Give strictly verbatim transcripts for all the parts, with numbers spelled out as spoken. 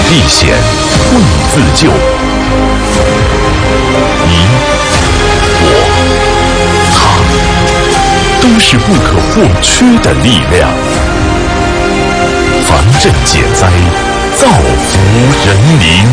历险，为你自救。你、我、他，都是不可或缺的力量。防震减灾，造福人民。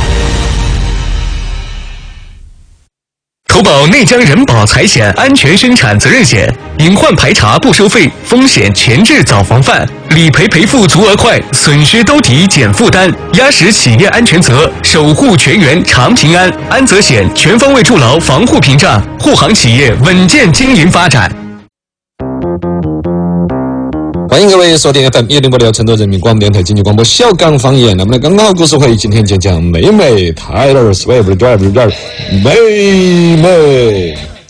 投保内江人保财险安全生产责任险，隐患排查不收费，风险前置早防范，理赔赔付足额快，损失兜底减负担，压实企业安全责，守护全员长平安。安责险全方位筑牢防护屏障，护航企业稳健经营发展。 欢迎各位收听 F M 一零八六成都人民广播电台经济广播小港方言。那么呢，刚好故事会今天就讲妹妹 Taylor Swift， 妹妹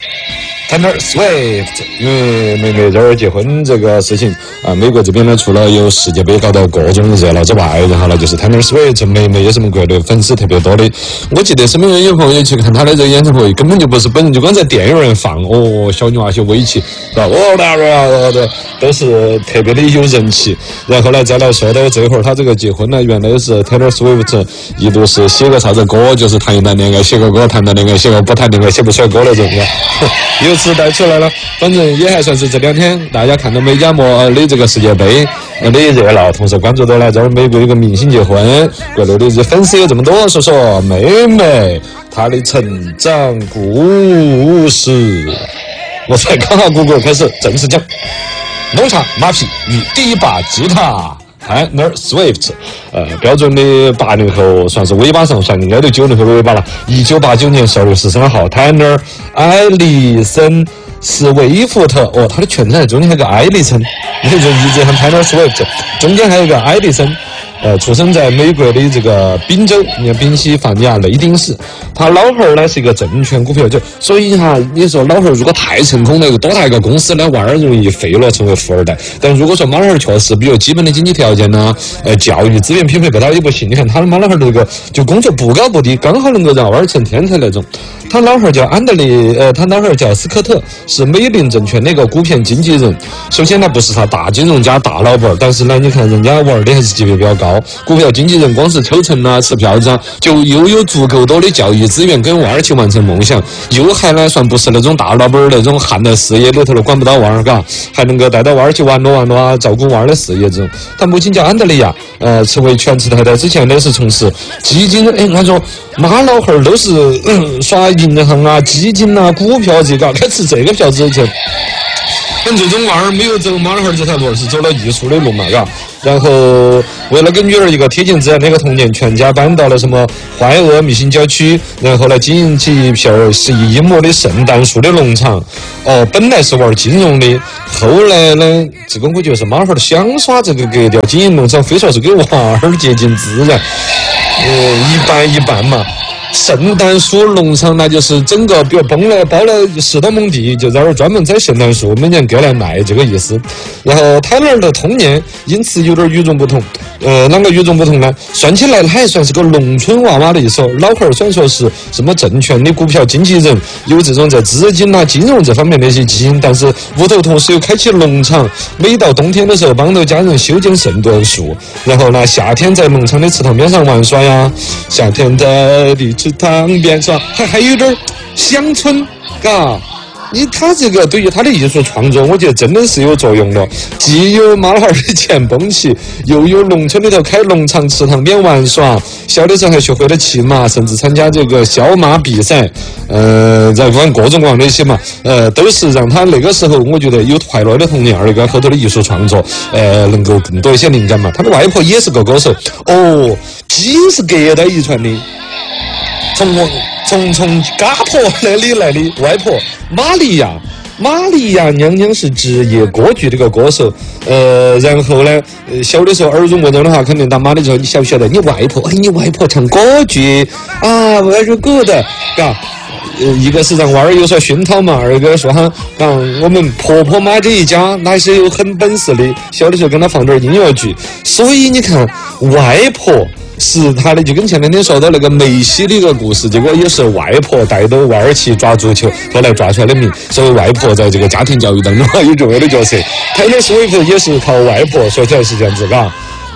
Taylor Swift， 因为妹妹这儿结婚这个事情啊，美国这边呢除了有世界杯搞到各种热闹之外，然后呢就是 Taylor Swift 妹妹也是我们国内粉丝特别多的。我记得身边有朋友去看她的这个演唱会，根本就不是本人，就光在电影院放哦，小女娃些围起，是吧？哦，那个的都是特别的有人气。然后呢，再来说到这会儿，她这个结婚呢，原来是 Taylor Swift 一度是写个啥子歌，就是谈一谈恋爱，写个歌谈谈恋爱，写个不谈恋爱写不出来歌那种，由此带出来了。反正也还算是这两天大家看到美加墨的这个世界杯的热闹，同时关注到了这儿美国有个明星结婚，国内的粉丝有这么多，说说妹妹她的成长故事。我才刚好谷歌开始正式讲。农场马匹与第一把吉他 Taylor Swift， 呃，标准的八零后，算是尾巴上算应该都九零后的尾巴了。一九八九年十二月十三号 ，Taylor 艾丽森斯威夫特，哦，他的全称中间还有个艾丽森，你就一直喊 Taylor Swift， 中间还有一个艾丽森。呃，出生在美国的这个宾州，你看宾夕法尼亚雷丁市。他老汉儿呢是一个证券股票，就所以哈，你说老汉儿如果太成功了，有多大一个公司呢，娃儿容易废了成为富二代。但如果说马老汉儿确实比如基本的经济条件呢，呃，教育资源匹配不到也不行。你看他的马老汉儿这个就工作不高不低，刚好能够让娃儿成天才那种。他老汉儿叫安德烈，呃，他老汉儿叫斯科特，是美林证券的一个股票经纪人。首先呢，不是他大金融家大老板，但是呢，你看人家玩的还是级别比较高。股票经纪人光是抽成啊、吃票子啊，就又有足够多的教育资源跟娃儿去完成梦想，又还呢算不是那种大老板那种旱在事业里头了管不到娃儿，嘎，还能够带到娃儿去玩乐玩乐啊，照顾娃儿的事业这种。他母亲叫安德利亚，呃，成为全职太太之前呢是从事基金，哎，按说马老汉儿都是、嗯、耍银行啊、基金啊、股票这个，开始这个票之前。但最终娃儿没有走马老汉儿这条路，是走了艺术的路嘛，嘎。然后为了给女儿一个贴近自然的一个童年，全家搬到了什么怀俄密信郊区，然后呢经营起一片十亿英亩的圣诞树的农场。哦，本来是玩金融的，后来呢，这个我觉得是马老汉儿想耍这个格调，经营农场非说是给娃儿接近自然，呃，一半一半嘛。圣诞树农场那就是整个比如崩了包了十多亩地，就在那儿专门栽圣诞树，每年割来卖这个意思。然后泰勒的童年因此有点与众不同，呃，啷个与众不同呢？算起来他还算是个农村娃娃的一手。老汉儿虽然说是什么证券的股票经纪人，有这种在资金啊、金融这方面的一些基因，但是屋头同时又开启农场，每到冬天的时候帮着家人修剪圣诞树，然后呢夏天在农场的池塘边上玩耍呀，夏天在的池塘边耍，还还有点乡村，嘎。你他这个对于他的艺术创作，我觉得真的是有作用的，既有马老汉儿的钱蹦起，又有农村里头开农场、池塘边玩耍，小的时候还学会了骑马，甚至参加这个小马比赛，呃，再玩各种各样的一些嘛，呃，都是让他那个时候我觉得有快乐的童年，二一个后头的艺术创作，呃，能够更多一些灵感嘛。他的外婆也是个歌手，哦，基因是隔代遗传的。从从从嘎婆那里来的外婆玛利亚，玛利亚娘娘是职业歌剧的一个歌手，呃，然后呢，小的时候耳濡目染的话，肯定当妈的时候，你晓不晓得？你外婆，哎，你外婆唱歌剧啊 ，very good， 嘎。呃，一个是让娃儿有所熏陶嘛，二个说哈，啊，我们婆婆妈这一家那是有很本事的，小的时候跟他放点音乐剧，所以你看外婆。是他的，就跟前两天说到那个梅西的一个故事，结果也是外婆带着娃儿去抓足球，后来抓出来的名。所以外婆在这个家庭教育当中有重要的角色。泰勒·斯威夫特也是靠外婆，说起来是这样子，嘎。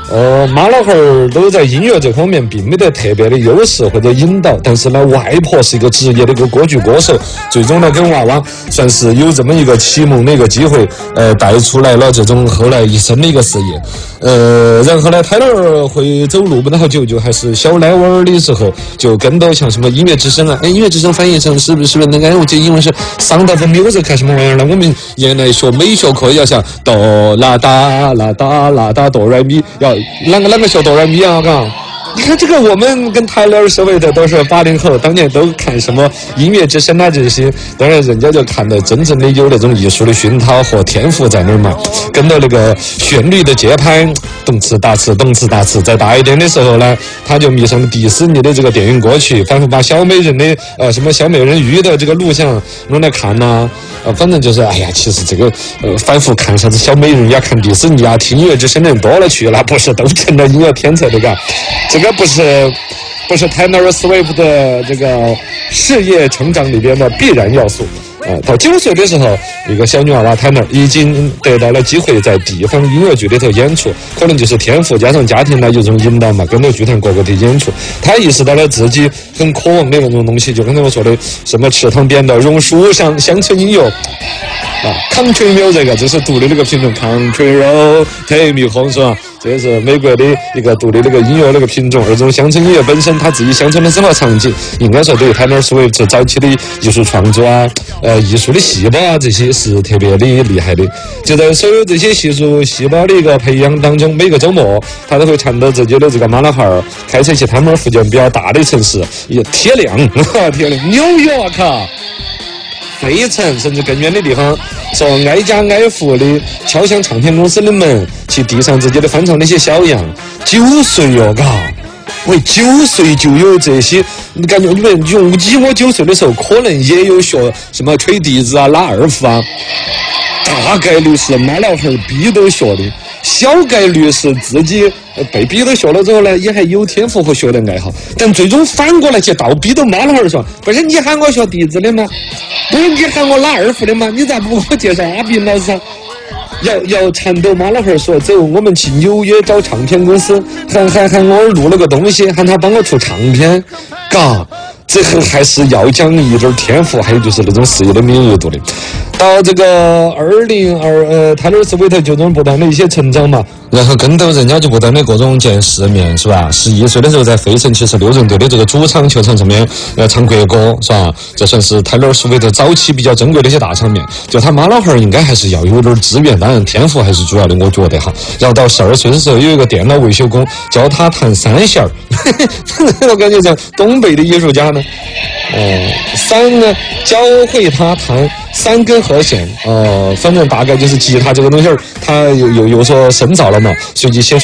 哦，妈老汉儿都在音乐这方面并没得特别的优势或者引导，但是呢，外婆是一个职业的一个歌剧歌手，最终呢跟娃娃算是有这么一个启蒙的一个机会，呃，带出来了这种后来一生的一个事业。呃，然后呢，泰勒儿会走路不到好久，就还是小奶娃儿的时候，就跟到像什么音乐之声啊，哎，音乐之声翻译成是不是是不是那个？我记得英文是 Sound of Music 看什么玩意儿呢？我们原来学美学课要像哆啦哒啦哒啦哒哆来咪，要啷个啷个学哆来咪啊？嘎。你看这个，我们跟泰勒尔·斯威特都是八零后，当年都看什么音乐之声啊这些，当然人家就看的真正的有那种艺术的熏陶和天赋在那儿嘛，跟到那个旋律的节拍，动次打次，动次打次。再大一点的时候呢，他就迷上了迪士尼的这个电影歌曲，反复把小美人的呃什么小美人鱼的这个录像弄来看呐、啊。呃，反正就是，哎呀，其实这个呃，反复看啥子小美人呀，看迪士尼啊，听音乐之声的人多了去了，不是都成了音乐天才的嘎？这个不是，不是泰勒·斯威夫的这个事业成长里边的必然要素。呃，到九岁的时候，一个小女娃娃泰勒已经得到了机会在地方音乐剧里头演出，可能就是天赋加上家庭呢有这种引导嘛，跟着剧团各个的演出，她意识到了自己很渴望的那种东西，就刚才我说的什么池塘边的榕树上乡村音乐啊 ，country music， 这是独立的一个品种 ，country road take me home 是吧？这是美国的一个独立的一个音乐那个品种，而这种乡村音乐本身，他自己乡村的生活场景，应该说对于泰勒·斯威夫早期的艺术创作啊，呃，艺术的细胞啊，这些是特别的厉害的。就在所有这些艺术细胞的一个培养当中，每个周末他都会缠着自己的这个马拉哈尔，开车去他们附近比较大的城市，也铁亮，铁亮，纽约啊，费城，甚至更远的地方，说挨家挨户的敲响唱片公司的门，去递上自己的翻唱那些小样。九岁哟，嘎，喂，九岁就有这些，你感觉你们用以我九岁的时候，可能也有学什么吹笛子啊、拉二胡啊，大概率是妈老汉儿逼都学的，小概率是自己被逼都学了之后呢，也还有天赋和学的爱好，但最终反过来去倒逼到妈老汉儿说，不是你喊我学笛子的吗？不是你喊我拉二胡的吗？你咋不给我介绍阿斌老师啊？要要缠到马老汉儿说走，我们去纽约找唱片公司，喊喊喊我录了个东西，喊他帮我出唱片，嘎，这还是要讲一点天赋，还有就是那种事业的敏锐度的。到这个二零二呃，泰勒·斯威特就这种不断的一些成长嘛，然后跟到人家就不断的各种见世面，是吧？十一岁的时候在费城七十六人队的这个主场球场上面呃唱国歌，是吧？这算是泰勒·斯威特早期比较珍贵的一些大场面。就他妈老汉儿应该还是要有点资源，当然天赋还是主要的，我觉得哈。然后到十二岁的时候，有一个电脑维修工教他弹三弦儿，我感觉像东北的艺术家呢。呃，三呢教会他弹三根和弦，呃，反正大概就是吉他这个东西儿，他又又又说深造了嘛，随即写出